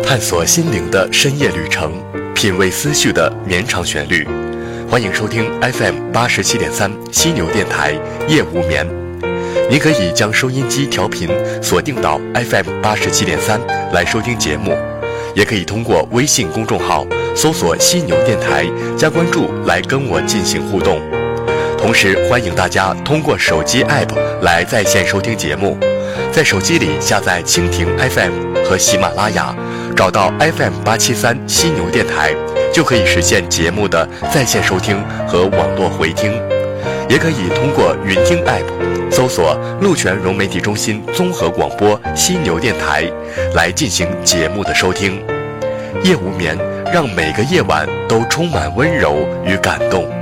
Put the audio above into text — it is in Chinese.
探索心灵的深夜旅程，品味思绪的绵长旋律。欢迎收听 FM87.3 犀牛电台夜无眠。你可以将收音机调频锁定到 FM87.3 来收听节目，也可以通过微信公众号搜索犀牛电台加关注来跟我进行互动。同时欢迎大家通过手机 App 来在线收听节目，在手机里下载蜻蜓 FM 和喜马拉雅，找到 FM873 犀牛电台，就可以实现节目的在线收听和网络回听。也可以通过云听 App 搜索鹿泉融媒体中心综合广播犀牛电台来进行节目的收听。夜无眠，让每个夜晚都充满温柔与感动。